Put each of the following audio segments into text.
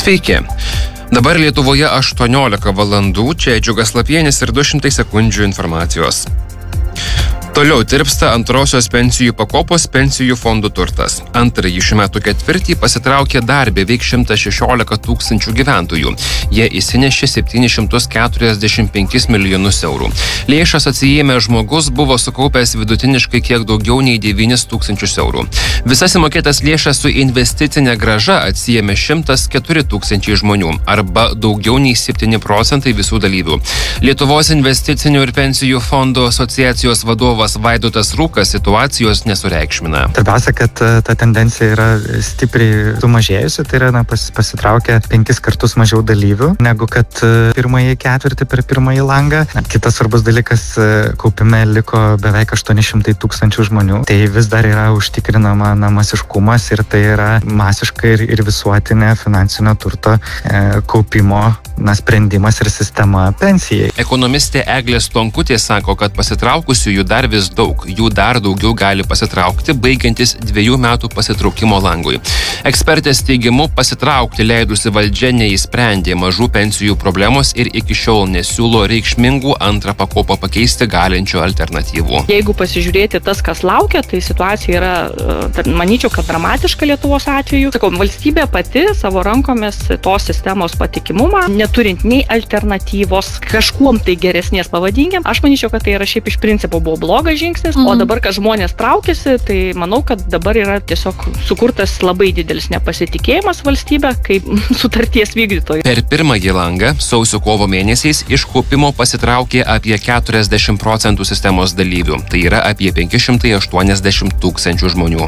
Sveiki. Dabar Lietuvoje 18 valandų, čia Džiugas Lapienis ir 200 sekundžių informacijos. Toliau tirpsta antrosios pensijų pakopos pensijų fondų turtas. Antrąjį šių metų ketvirtį pasitraukė dar beveik 116 tūkstančių gyventojų. Jie įsinešė 745 milijonus eurų. Lėšas atsiėmė žmogus buvo sukaupęs vidutiniškai kiek daugiau nei 9 tūkstančius eurų. Visas įmokėtas lėšas su investicinė grąža atsiėmė 104 tūkstančiai žmonių, arba daugiau nei 7% visų dalyvių. Lietuvos investicinių ir pensijų fondų asociacijos vadovas Vaidotas Rūkas situacijos nesureikšmina. Svarbiausia, kad ta tendencija yra stipriai sumažėjusi, tai yra pasitraukia 5 kartus mažiau dalyvių negu kad pirmąjį ketvirtį per pirmąjį langą. Kitas svarbus dalykas, kaupime liko beveik 800 tūkstančių žmonių. Tai vis dar yra užtikrinama masiškumas ir tai yra masiškai ir visuotinė finansinio turto kaupimo sprendimas ir sistema pensijai. Ekonomistė Eglė Stonkutė sako, kad pasitraukusiųjų dar vis daug, jų dar daugiau gali pasitraukti, baigiantis 2 metų pasitraukimo langui. Ekspertės teigimu, pasitraukti leidusi valdžia neįsprendė mažų pensijų problemos ir iki šiol nesiūlo reikšmingų antrą pakopą pakeisti galinčių alternatyvų. Jeigu pasižiūrėti tas, kas laukia, tai situacija yra, manyčiau, kad dramatiška Lietuvos atveju. Sakau, valstybė pati savo rankomis tos sistemos patikimumą, neturint nei alternatyvos kažkuom tai geresnės pavadinkim, aš manyčiau, kad tai yra šiaip iš principo buvo blogas žingsnis, o dabar, kad žmonės traukiasi, tai manau, kad dabar yra tiesiog sukurtas labai didelis nepasitikėjimas valstybė kaip sutarties vykdytojų. Per pirmąjį langą sausio-kovo mėnesiais iš kaupimo pasitraukė apie 40% sistemos dalyvių, tai yra apie 580 tūkstančių žmonių.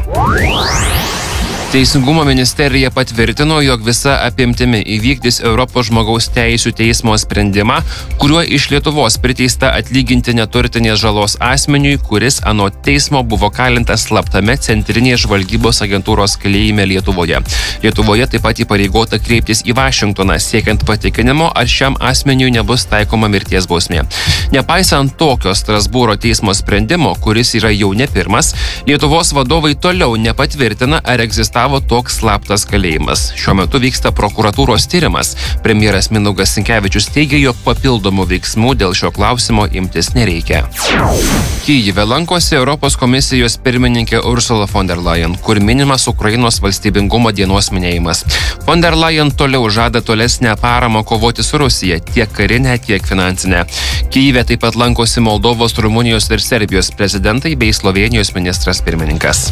Teisingumo ministerija patvirtino, jog visa apimtimi įvykdys Europos žmogaus teisių teismo sprendimą, kuriuo iš Lietuvos priteista atlyginti neturtinės žalos asmeniui, kuris anot teismo buvo kalintas slaptame centrinės žvalgybos agentūros kalėjime Lietuvoje. Lietuvoje taip pat įpareigota kreiptis į Vašingtoną, siekiant patikinimo, ar šiam asmeniui nebus taikoma mirties bausmė. Nepaisant tokio Strasbūro teismo sprendimo, kuris yra jau ne pirmas, Lietuvos vadovai toliau nepatvirtina, ar egzistavo toks slaptas kalėjimas. Šiuo metu vyksta prokuratūros tyrimas. Premjeras Mindaugas Sinkevičius teigia, jog papildomų veiksmų dėl šio klausimo imtis nereikia. Kyjive lankosi Europos komisijos pirmininkė Ursula von der Leyen, kur minimas Ukrainos valstybingumo dienos minėjimas. Von der Leyen toliau žada tolesnę paramą kovoti su Rusija, tiek karinę, tiek finansinę. Kyjive taip pat lankosi Moldovos, Rumunijos ir Serbijos prezidentai bei Slovėnijos ministras pirmininkas.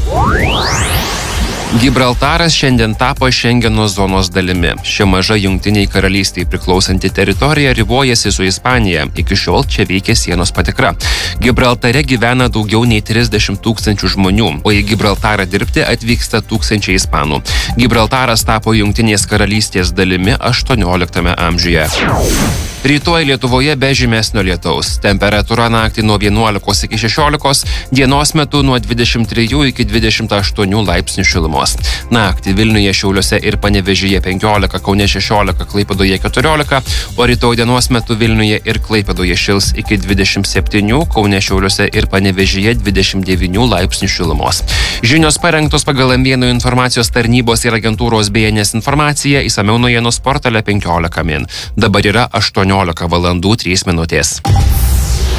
Gibraltaras šiandien tapo Šengeno zonos dalimi. Ši maža Jungtiniai karalystiai priklausanti teritorija ribojasi su Ispanija. Iki šiol čia veikia sienos patikra. Gibraltare gyvena daugiau nei 30 tūkstančių žmonių, o į Gibraltarą dirbti atvyksta tūkstančiai ispanų. Gibraltaras tapo Jungtinės karalystės dalimi 18 amžiuje. Rytoj Lietuvoje be žymesnio lietaus. Temperatūra naktį nuo 11 iki 16, dienos metu nuo 23 iki 28 laipsnių šilumos. Naktį Vilniuje, Šiauliuose ir Panevėžyje 15, Kaune 16, Klaipėdoje 14, o rytoj dienos metu Vilniuje ir Klaipėdoje šils iki 27, Kaune, Šiauliuose ir Panevėžyje 29 laipsnių šilumos. Žinios parengtos pagal M1 informacijos tarnybos ir agentūros BNS informaciją, išsamiau naujienų portale 15 min. Dabar yra 18 valandų 3 minutės.